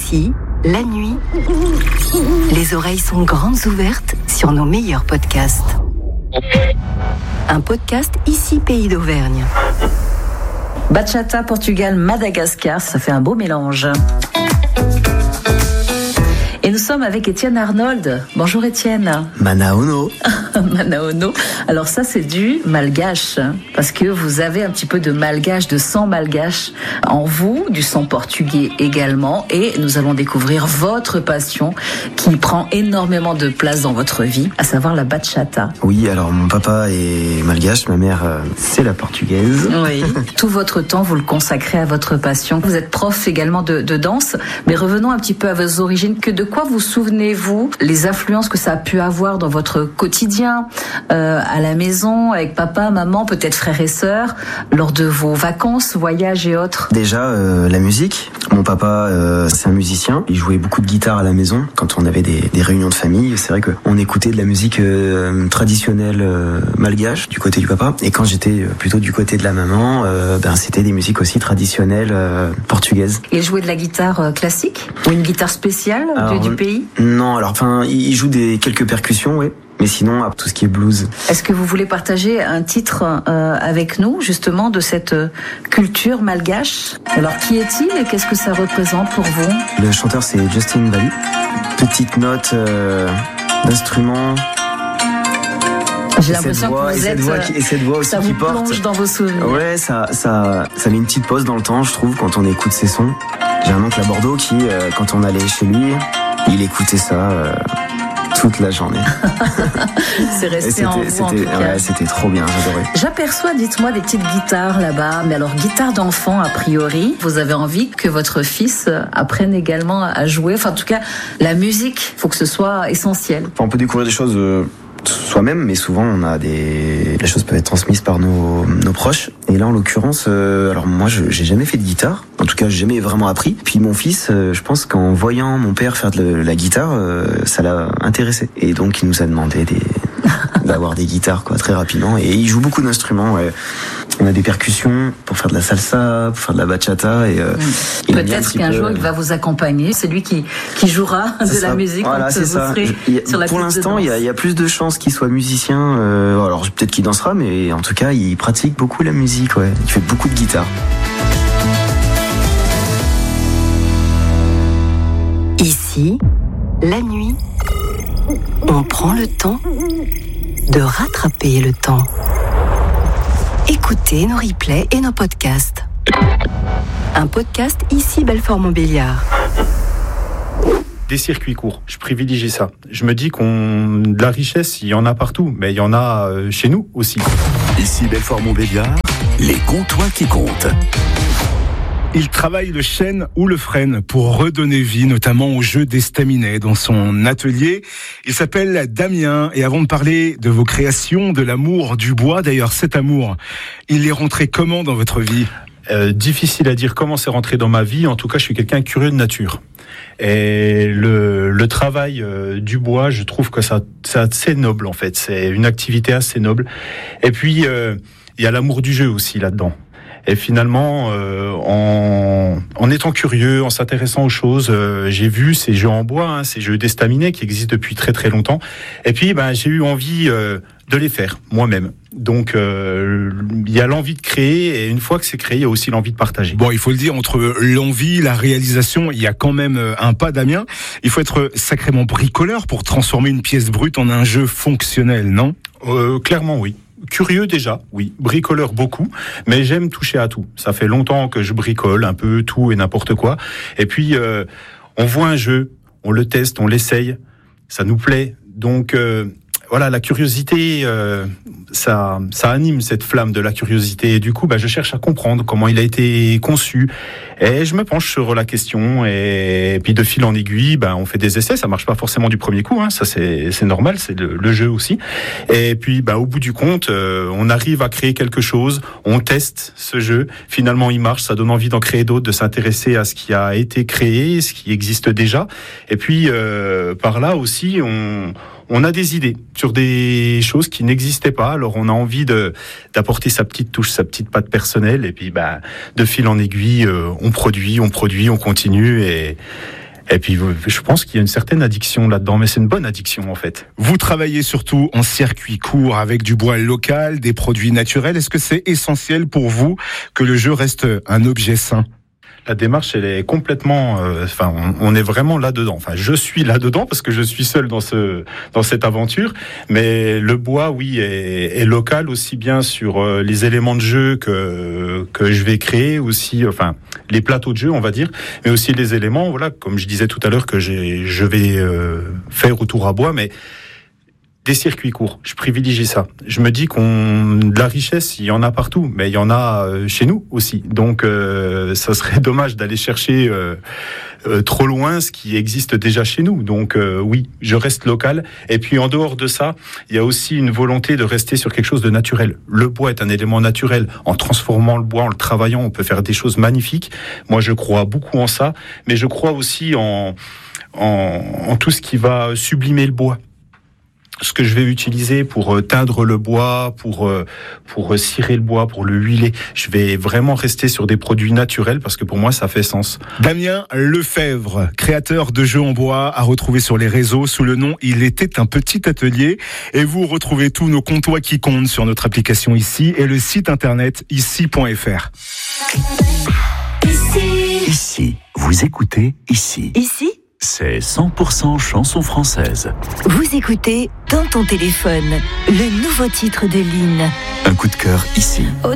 Ici, la nuit, les oreilles sont grandes ouvertes sur nos meilleurs podcasts. Un podcast Ici, Pays d'Auvergne. Bachata, Portugal, Madagascar, ça fait un beau mélange. Et nous sommes avec Étienne Arnold. Bonjour Étienne. Manaono. Manaono. Alors ça c'est du malgache, parce que vous avez un petit peu de malgache, de sang malgache en vous, du sang portugais également, et nous allons découvrir votre passion qui prend énormément de place dans votre vie, à savoir la bachata. Oui, alors mon papa est malgache, ma mère c'est la portugaise. Oui. Tout votre temps vous le consacrez à votre passion. Vous êtes prof également de danse, mais revenons un petit peu à vos origines. De quoi vous souvenez-vous, les influences que ça a pu avoir dans votre quotidien, à la maison, avec papa, maman, peut-être frères et sœurs, lors de vos vacances, voyages et autres? Déjà, la musique. Mon papa, c'est un musicien. Il jouait beaucoup de guitare à la maison quand on avait des réunions de famille. C'est vrai qu'on écoutait de la musique traditionnelle malgache du côté du papa. Et quand j'étais plutôt du côté de la maman, c'était des musiques aussi traditionnelles portugaises. Il jouait de la guitare classique ou une guitare spéciale du pays? Non, alors il joue quelques percussions, oui. Mais sinon, tout ce qui est blues. Est-ce que vous voulez partager un titre avec nous, justement, de cette culture malgache? Alors, qui est-il et qu'est-ce que ça représente pour vous? Le chanteur, c'est Justin Bali. Petite note d'instrument. J'ai l'impression que vous êtes... Et cette voix aussi ça qui vous porte. plonge dans vos souvenirs. Ouais, ça met une petite pause dans le temps, je trouve, quand on écoute ces sons. J'ai un oncle à Bordeaux qui, quand on allait chez lui, il écoutait ça toute la journée. C'est resté en vous, en tout cas. Ouais, c'était trop bien, j'adorais. J'aperçois, dites-moi, des petites guitares là-bas. Mais alors, guitare d'enfant, a priori. Vous avez envie que votre fils apprenne également à jouer. Enfin, en tout cas, la musique, il faut que ce soit essentiel. On peut découvrir des choses soi-même, mais souvent les choses peuvent être transmises par nos proches. Et là, en l'occurrence, alors moi, j'ai jamais fait de guitare. En tout cas, j'ai jamais vraiment appris. Puis mon fils, je pense qu'en voyant mon père faire de la guitare, ça l'a intéressé. Et donc, il nous a demandé d'avoir des guitares, très rapidement. Et il joue beaucoup d'instruments. Ouais. On a des percussions pour faire de la salsa, pour faire de la bachata. Et peut-être qu'un jour, il va vous accompagner. C'est lui qui jouera de la musique. Voilà, c'est ça. Sur la pour l'instant, il y a plus de chances qu'il soit musicien. Alors peut-être qu'il dansera, mais en tout cas, il pratique beaucoup la musique. Ouais. Il fait beaucoup de guitare. Ici, la nuit, on prend le temps de rattraper le temps. Écoutez nos replays et nos podcasts. Un podcast Ici Belfort-Montbéliard. Des circuits courts, je privilégie ça. Je me dis de la richesse, il y en a partout, mais il y en a chez nous aussi. Ici Belfort-Montbéliard, les comptoirs qui comptent. Il travaille le chêne ou le frêne pour redonner vie, notamment au jeu d'estaminet dans son atelier. Il s'appelle Damien, et avant de parler de vos créations, de l'amour du bois, d'ailleurs cet amour, il est rentré comment dans votre vie ? Difficile à dire comment c'est rentré dans ma vie. En tout cas, je suis quelqu'un curieux de nature. Et le travail du bois, je trouve que c'est assez noble en fait. C'est une activité assez noble. Et puis, il y a l'amour du jeu aussi là-dedans. Et finalement, en étant curieux, en s'intéressant aux choses, j'ai vu ces jeux en bois, ces jeux d'estaminet qui existent depuis très très longtemps. Et puis, j'ai eu envie de les faire moi-même. Donc, il y a l'envie de créer, et une fois que c'est créé, il y a aussi l'envie de partager. Bon, il faut le dire, entre l'envie, la réalisation, il y a quand même un pas, Damien. Il faut être sacrément bricoleur pour transformer une pièce brute en un jeu fonctionnel, non ? Clairement, oui. Curieux déjà, oui. Bricoleur beaucoup, mais j'aime toucher à tout. Ça fait longtemps que je bricole un peu tout et n'importe quoi. Et puis, on voit un jeu, on le teste, on l'essaye, ça nous plaît. Donc, voilà, la curiosité, ça anime cette flamme de la curiosité. Et du coup, je cherche à comprendre comment il a été conçu. Et je me penche sur la question. Et puis, de fil en aiguille, on fait des essais. Ça marche pas forcément du premier coup. Ça, c'est normal. C'est le jeu aussi. Et puis, au bout du compte, on arrive à créer quelque chose. On teste ce jeu. Finalement, il marche. Ça donne envie d'en créer d'autres, de s'intéresser à ce qui a été créé, ce qui existe déjà. Et puis, par là aussi, on a des idées sur des choses qui n'existaient pas. Alors, on a envie d'apporter sa petite touche, sa petite patte personnelle. Et puis, de fil en aiguille, on produit, on continue. Et Et puis, je pense qu'il y a une certaine addiction là-dedans, mais c'est une bonne addiction en fait. Vous travaillez surtout en circuit court avec du bois local, des produits naturels. Est-ce que c'est essentiel pour vous que le jeu reste un objet sain ? La démarche, elle est complètement, on est vraiment là-dedans. Enfin, je suis là-dedans parce que je suis seul dans cette aventure. Mais le bois, oui, est local aussi bien sur les éléments de jeu que je vais créer aussi, les plateaux de jeu, on va dire, mais aussi les éléments, voilà, comme je disais tout à l'heure que je vais faire autour à bois, mais des circuits courts, je privilégie ça. Je me dis de la richesse, il y en a partout, mais il y en a chez nous aussi. Donc, ça serait dommage d'aller chercher trop loin ce qui existe déjà chez nous. Donc, oui, je reste local. Et puis, en dehors de ça, il y a aussi une volonté de rester sur quelque chose de naturel. Le bois est un élément naturel. En transformant le bois, en le travaillant, on peut faire des choses magnifiques. Moi, je crois beaucoup en ça, mais je crois aussi en tout ce qui va sublimer le bois. Ce que je vais utiliser pour teindre le bois, pour cirer le bois, pour le huiler. Je vais vraiment rester sur des produits naturels parce que pour moi, ça fait sens. Damien Lefebvre, créateur de jeux en bois, à retrouver sur les réseaux sous le nom Il était un petit atelier. Et vous retrouvez tous nos comptoirs qui comptent sur notre application Ici et le site internet ici.fr. Ici, vous écoutez Ici. Ici, C'est 100% chanson française. vous écoutez Dans ton téléphone, le nouveau titre de Lynn. Un coup de cœur ici.